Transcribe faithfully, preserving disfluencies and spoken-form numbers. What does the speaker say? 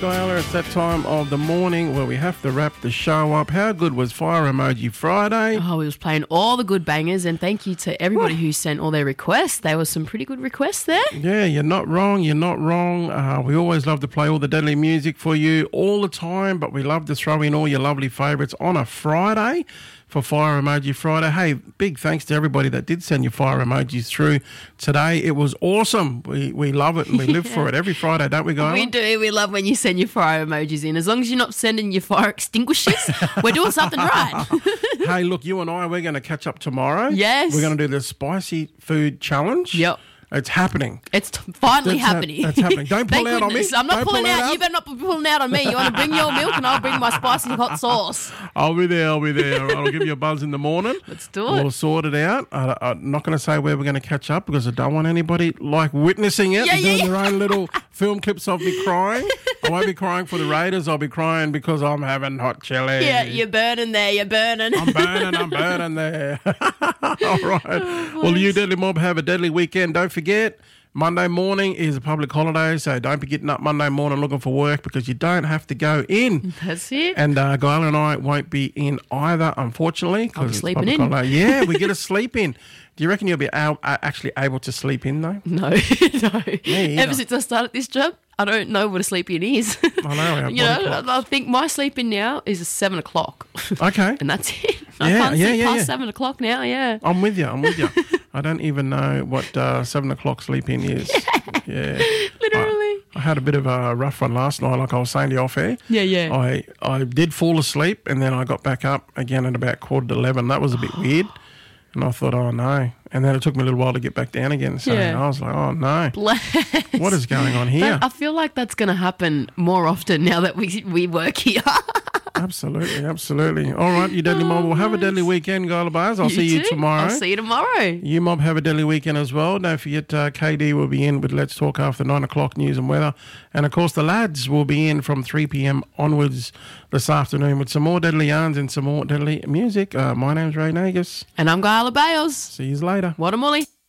Guyala. It's that time of the morning where we have to wrap the show up. How good was Fire Emoji Friday? Oh, we was playing all the good bangers, and thank you to everybody who sent all their requests. There were some pretty good requests there. Yeah, you're not wrong. You're not wrong. Uh, we always love to play all the deadly music for you all the time, but we love to throw in all your lovely favourites on a Friday for Fire Emoji Friday. Hey, big thanks to everybody that did send your fire emojis through today. It was awesome. We we love it and we live for it every Friday, don't we, guys? We do. We love when you send your fire emojis in. As long as you're not sending your fire extinguishers, we're doing something right. Hey, look, you and I, we're going to catch up tomorrow. Yes. We're going to do the spicy food challenge. Yep. It's happening. It's t- finally That's ha- happening. that's happening. Don't pull Thank out goodness. on me. I'm not Don't pulling pull out. out. You better not be pulling out on me. You want to bring your milk and I'll bring my spicy hot sauce. I'll be there. I'll be there. I'll give you a buzz in the morning. Let's do it. We'll sort it out. I, I'm not going to say where we're going to catch up because I don't want anybody like witnessing it Yeah, and yeah, doing yeah. their own little film clips of me crying. I won't be crying for the Raiders. I'll be crying because I'm having hot chili. Yeah, you're burning there. You're burning. I'm burning. I'm burning there. All right. Oh, Well, you Deadly Mob have a deadly weekend. Don't forget, Monday morning is a public holiday, so don't be getting up Monday morning looking for work because you don't have to go in. That's it. And uh, Guyle and I won't be in either, unfortunately. 'cause I'll be it's sleeping public in. holiday. Yeah, we get to sleep in. Do you reckon you'll be a- uh, actually able to sleep in, though? No, no. either. Ever since I started this job, I don't know what a sleep in is. I know, our you body know, clocks. I think my sleep in now is seven o'clock. Okay. And that's it. I Yeah, can't yeah, sleep yeah, past yeah. seven o'clock now, yeah. I'm with you. I'm with you. I don't even know what uh, seven o'clock sleep in is. Yeah. Literally. I had a bit of a rough one last night, like I was saying to you off air. Yeah, yeah. I, I did fall asleep and then I got back up again at about quarter to eleven. That was a bit weird. And I thought, oh no. And then it took me a little while to get back down again. So Yeah. I was like, oh no. Bless. What is going on here? That- I feel like that's going to happen more often now that we we work here. Absolutely, absolutely. All right, you Deadly Mob. Well, have a deadly weekend, Guyla Bars. I'll see you too. tomorrow. I'll see you tomorrow. You Mob have a deadly weekend as well. Don't forget uh, K D will be in with Let's Talk after nine o'clock news and weather. And, of course, the lads will be in from three p.m. onwards this afternoon with some more deadly yarns and some more deadly music. Uh, my name's Ray Nagus. And I'm Guyla Bales. See you later. What a mully.